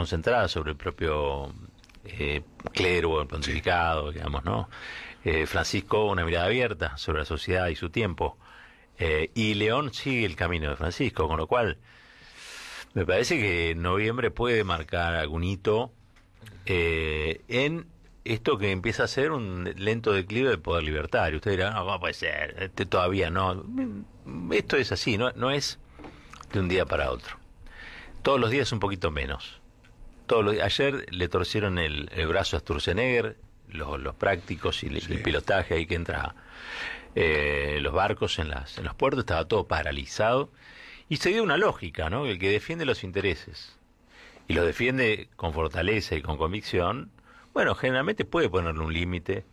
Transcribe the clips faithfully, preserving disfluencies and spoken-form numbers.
concentrada sobre el propio eh, clero, el pontificado, digamos, ¿no? Eh, Francisco, una mirada abierta sobre la sociedad y su tiempo. Eh, y León sigue el camino de Francisco, con lo cual me parece que noviembre puede marcar algún hito eh, en esto que empieza a ser un lento declive del poder libertario. Usted dirá, no, ¿cómo puede ser? Este todavía no. Esto es así, no, no es de un día para otro. Todos los días un poquito menos. Todos los, ayer le torcieron el, el brazo a Sturzenegger, los, los prácticos y el, sí. el pilotaje ahí que entra eh, los barcos en, las, en los puertos, estaba todo paralizado. Y se dio una lógica, ¿no? El que defiende los intereses y los defiende con fortaleza y con convicción, bueno, generalmente puede ponerle un límite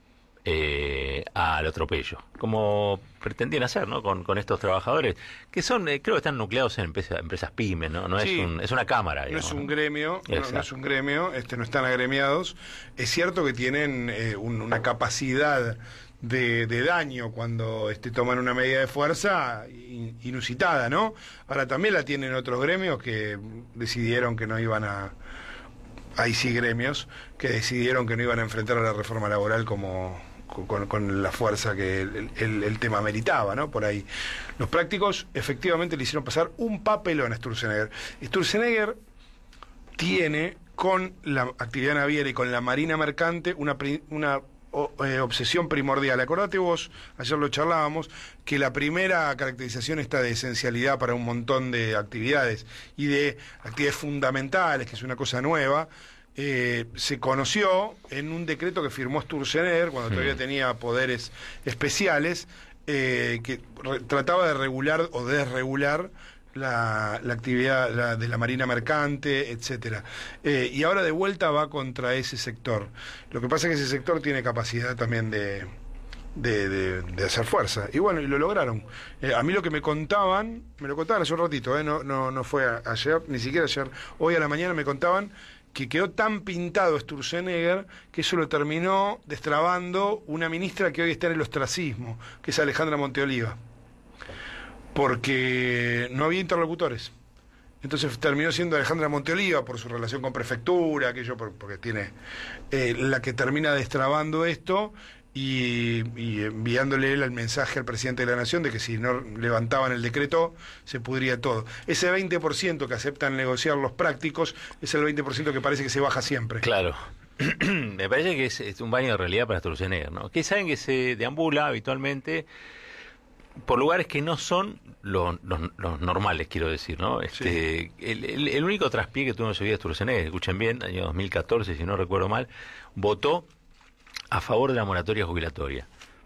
eh, al atropello, como pretendían hacer, ¿no? Con, con estos trabajadores, que son, eh, creo que están nucleados en empresa, empresas pymes, ¿no? No sí, es, un, es una cámara, digamos, no es un gremio, no, no es un gremio, este, no están agremiados. Es cierto que tienen eh, un, una capacidad de, de daño cuando este, toman una medida de fuerza in, inusitada, ¿no? Ahora también la tienen otros gremios que decidieron que no iban a... Hay sí gremios que decidieron que no iban a enfrentar a la reforma laboral como con, con la fuerza que el, el, el tema meritaba, ¿no? Por ahí. Los prácticos efectivamente le hicieron pasar un papelón a Sturzenegger. Sturzenegger tiene con la actividad naviera y con la marina mercante una, una o, eh, obsesión primordial. Acordate vos, ayer lo charlábamos, que la primera caracterización está de esencialidad para un montón de actividades y de actividades fundamentales, que es una cosa nueva, eh, se conoció en un decreto que firmó Sturzenegger cuando todavía tenía poderes especiales, eh, que re, trataba de regular o desregular La, la actividad la, de la marina mercante, etcétera. Eh, y ahora de vuelta va contra ese sector. Lo que pasa es que ese sector tiene capacidad también de, de, de, de hacer fuerza. Y bueno, y lo lograron. Eh, a mí lo que me contaban, me lo contaban hace un ratito, eh, no, no, no fue a, ayer, ni siquiera ayer, hoy a la mañana me contaban que quedó tan pintado Sturzenegger que eso lo terminó destrabando una ministra que hoy está en el ostracismo, que es Alejandra Monteoliva. Porque no había interlocutores. Entonces terminó siendo Alejandra Monteoliva por su relación con prefectura, aquello por, porque tiene eh, la que termina destrabando esto y, y enviándole él el mensaje al presidente de la Nación de que si no levantaban el decreto se pudría todo. Ese veinte por ciento que aceptan negociar los prácticos es el veinte por ciento que parece que se baja siempre. Claro. Me parece que es, es un baño de realidad para Sturzenegger, ¿no? Que saben que se deambula habitualmente por lugares que no son los, los, los normales, quiero decir, ¿no? Este, sí. el, el, el único traspié que tuvo en su vida Sturzenegger, escuchen bien, año dos mil catorce, si no recuerdo mal, votó a favor de la moratoria jubilatoria.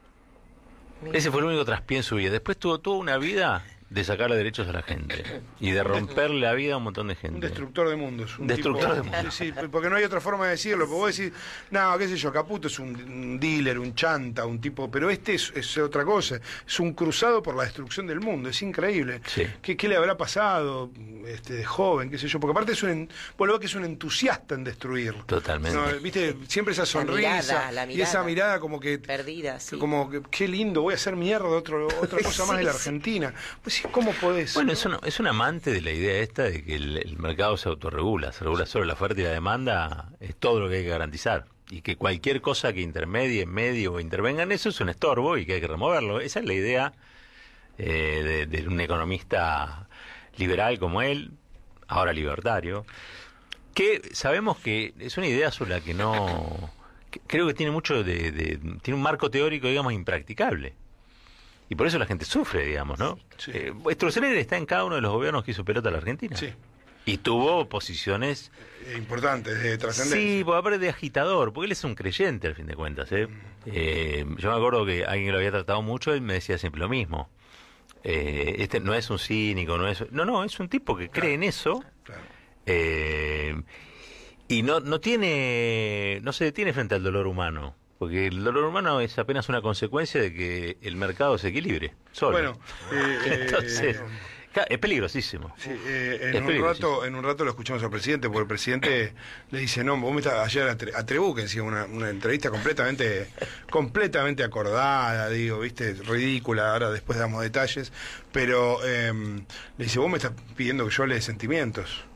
Mira. Ese fue el único traspié en su vida. Después tuvo toda una vida de sacarle derechos a la gente y de romperle la vida a un montón de gente. Un destructor de mundos. Un destructor tipo, de mundos. Sí, sí, porque no hay otra forma de decirlo. Porque vos decís, no, qué sé yo, Caputo es un, un dealer, un chanta, un tipo... Pero este es, es otra cosa. Es un cruzado por la destrucción del mundo. Es increíble. Sí. ¿Qué, qué le habrá pasado este, de joven, qué sé yo? Porque aparte es un... Vos lo ves que es un entusiasta en destruir. Totalmente. ¿No? Viste, siempre esa sonrisa. La mirada, la mirada. Y esa mirada como que... Perdida, sí. Como que, qué lindo, voy a hacer mierda otro, otra cosa más sí, de la sí. Argentina. Pues, ¿cómo podés? Bueno, es un, es un amante de la idea esta de que el, el mercado se autorregula, se regula solo la oferta y la demanda, es todo lo que hay que garantizar. Y que cualquier cosa que intermedie, medio o intervenga en eso es un estorbo y que hay que removerlo. Esa es la idea eh, de, de un economista liberal como él, ahora libertario, que sabemos que es una idea sobre la que no... Que creo que tiene mucho de, de... tiene un marco teórico, digamos, impracticable. Y por eso la gente sufre, digamos, ¿no? Sí. Eh, Sturzenegger está en cada uno de los gobiernos que hizo pelota a la Argentina. Sí. Y tuvo posiciones... Eh, importantes, de trascendencia. Sí, por aparte de agitador, porque él es un creyente, al fin de cuentas, ¿eh? Mm. eh yo me acuerdo que alguien que lo había tratado mucho, él me decía siempre lo mismo. Eh, este no es un cínico, no es... No, no, es un tipo que cree claro. en eso. Claro. Eh, y no, no tiene... No se detiene frente al dolor humano. Porque el dolor humano es apenas una consecuencia de que el mercado se equilibre solo. Bueno, eh, entonces eh, es peligrosísimo. Sí, eh, en, es un peligrosísimo. rato, en un rato lo escuchamos al presidente, porque el presidente le dice, no, vos me estás ayer a, Tre, a Trebú, que decía una, una entrevista completamente, completamente acordada, digo, viste, ridícula, ahora después damos detalles, pero eh, le dice, vos me estás pidiendo que yo le dé sentimientos.